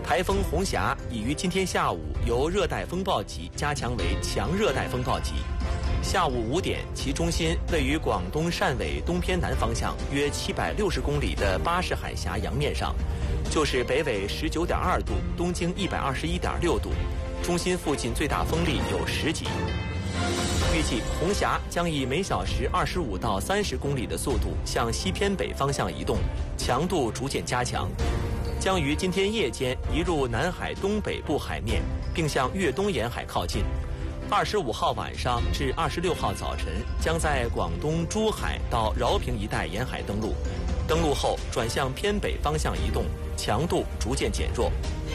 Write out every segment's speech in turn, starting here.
台风红霞已于今天下午由热带风暴级加强为强热带风暴级。下午5点，其中心位于广东汕尾东偏南方向约760公里的巴士海峡洋面上，就是北纬19.2度，东经121.6度，中心附近最大风力有10级。预计红霞将以每小时25到30公里的速度向西偏北方向移动，强度逐渐加强，将于今天夜间移入南海东北部海面，并向粤东沿海靠近。25号晚上至26号早晨，将在广东珠海到饶平一带沿海登陆，登陆后转向偏北方向移动，强度逐渐减弱。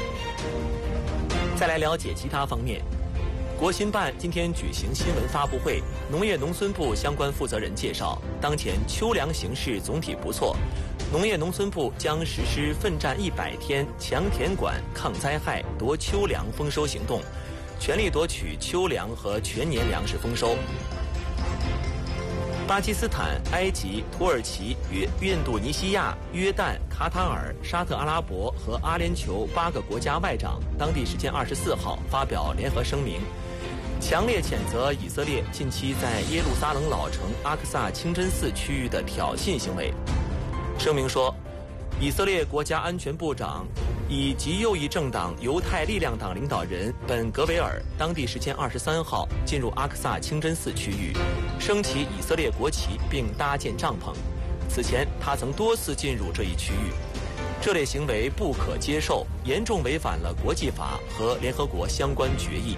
再来了解其他方面。国新办今天举行新闻发布会，农业农村部相关负责人介绍，当前秋粮形势总体不错，农业农村部将实施奋战100天强田管抗灾害夺秋粮丰收行动，全力夺取秋粮和全年粮食丰收。巴基斯坦、埃及、土耳其与印度尼西亚、约旦、卡塔尔、沙特阿拉伯和阿联酋8个国家外长当地时间24号发表联合声明，强烈谴责以色列近期在耶路撒冷老城阿克萨清真寺区域的挑衅行为。声明说，以色列国家安全部长以极右翼政党犹太力量党领导人本格维尔当地时间23号进入阿克萨清真寺区域，升起以色列国旗并搭建帐篷。此前他曾多次进入这一区域，这类行为不可接受，严重违反了国际法和联合国相关决议。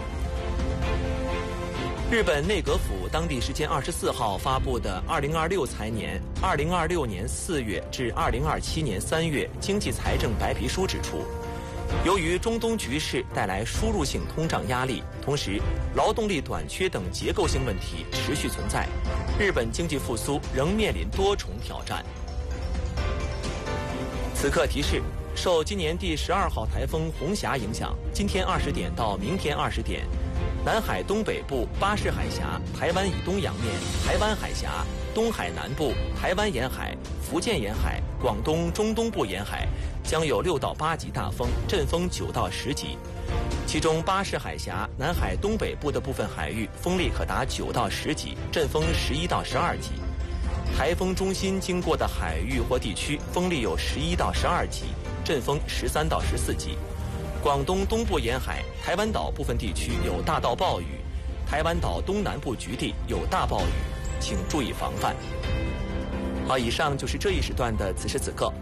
日本内阁府当地时间24号发布的2026财年2026年4月至2027年3月经济财政白皮书指出，由于中东局势带来输入性通胀压力，同时劳动力短缺等结构性问题持续存在，日本经济复苏仍面临多重挑战。此刻提示，受今年第12号台风红霞影响，今天20点到明天20点，南海东北部、巴士海峡、台湾以东洋面、台湾海峡、东海南部、台湾沿海、福建沿海、广东中东部沿海将有6到8级大风，阵风9到10级。其中巴士海峡、南海东北部的部分海域风力可达9到10级，阵风11到12级。台风中心经过的海域或地区风力有11到12级，阵风13到14级。广东东部沿海、台湾岛部分地区有大到暴雨，台湾岛东南部局地有大暴雨，请注意防范。好，以上就是这一时段的此时此刻。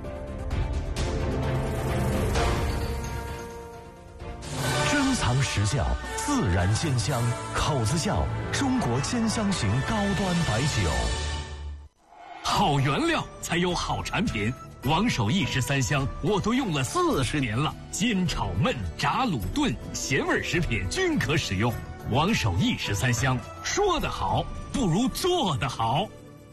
珍藏实窖，自然鲜香，口子窖，中国鲜香型高端白酒。 好原料才有好产品。王守义13香我都用了40年了，煎炒焖炸卤炖咸味食品均可使用。王守义13香，说得好不如做得好。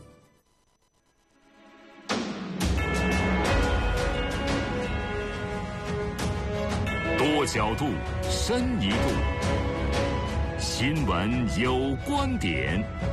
多角度，深一度，新闻有观点。